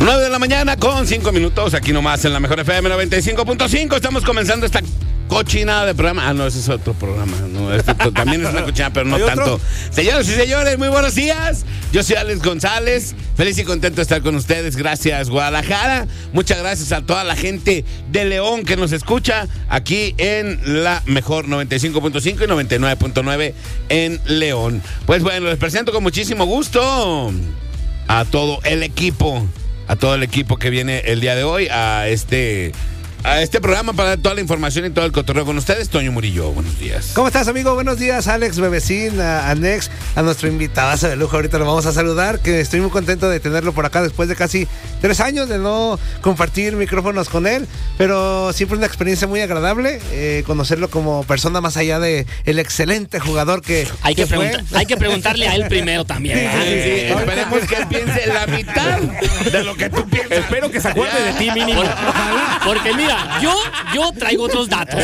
9 de la mañana con 5 minutos, aquí nomás en la Mejor FM 95.5. Estamos comenzando esta cochinada de programa. Ah, no, ese es otro programa. No, este también es una cochinada, pero no tanto. Señoras y señores, muy buenos días. Yo soy Alex González. Feliz y contento de estar con ustedes. Gracias, Guadalajara. Muchas gracias a toda la gente de León que nos escucha aquí en la Mejor 95.5 y 99.9 en León. Pues bueno, les presento con muchísimo gusto a todo el equipo. A todo el equipo que viene el día de hoy a este programa para dar toda la información y todo el cotorreo con ustedes. Toño Murillo, buenos días. ¿Cómo estás, amigo? Buenos días, Alex, Bebecín, a Nex, a nuestro invitadazo de lujo. Ahorita lo vamos a saludar, que estoy muy contento de tenerlo por acá después de casi 3 años de no compartir micrófonos con él, pero siempre una experiencia muy agradable, conocerlo como persona más allá de el excelente jugador que hay que preguntarle a él primero también. Sí. Esperemos que él piense la mitad de lo que tú piensas. Espero que se acuerde de ti mínimo. Porque mira, yo traigo otros datos.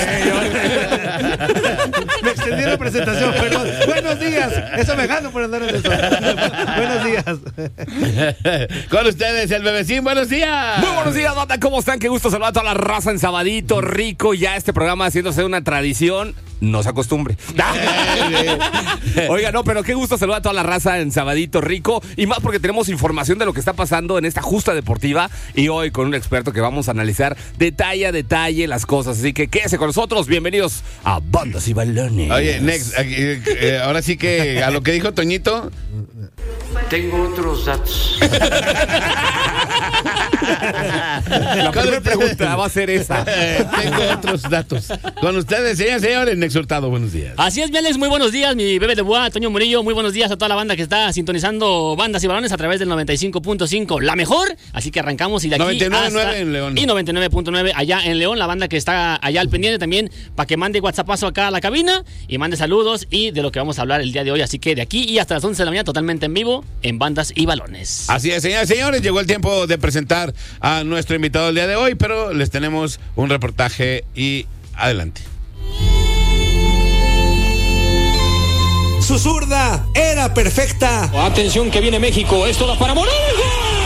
Me extendí la presentación, perdón. Buenos días. Eso me gano por andar en eso. Buenos días. Con ustedes, el Bebecín. Buenos días. Muy buenos días, banda. ¿Cómo están? Qué gusto saludar a toda la raza en Sabadito Rico. Ya este programa haciéndose una tradición. No se acostumbre. Oiga, no, pero qué gusto saludar a toda la raza en Sabadito Rico. Y más porque tenemos información de lo que está pasando en esta justa deportiva. Y hoy con un experto que vamos a analizar detalle a detalle las cosas. Así que quédese con nosotros. Bienvenidos a Bandas y Balones. Oye, Next, ahora sí que a lo que dijo Toñito. Tengo otros datos. La primera pregunta va a ser esa. Tengo otros datos. Con ustedes, señores, Nex Hurtado, buenos días. Así es, Alex, muy buenos días, mi bebé de boa, Toño Murillo, muy buenos días a toda la banda que está sintonizando Bandas y Balones a través del 95.5, la mejor, así que arrancamos y de aquí 99.9 en León. Y 99.9 allá en León, la banda que está allá al pendiente también, para que mande WhatsAppazo acá a la cabina y mande saludos y de lo que vamos a hablar el día de hoy, así que de aquí y hasta las 11 de la mañana totalmente en vivo en Bandas y Balones. Así es, señoras y señores, llegó el tiempo de presentar a nuestro invitado el día de hoy, pero les tenemos un reportaje y adelante. Su zurda era perfecta. Atención que viene México, esto da para morir. ¡Gol!